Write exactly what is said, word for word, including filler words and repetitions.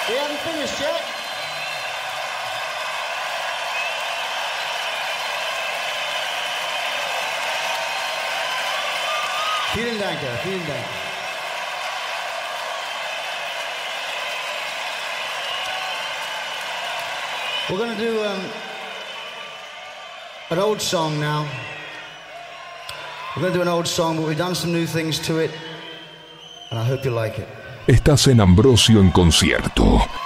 We haven't finished yet. Vielen Dank, vielen Dank. We're going to do um, an old song now. We're going to do an old song, but we've done some new things to it, and I hope you like it. Estás en Ambrosio en concierto.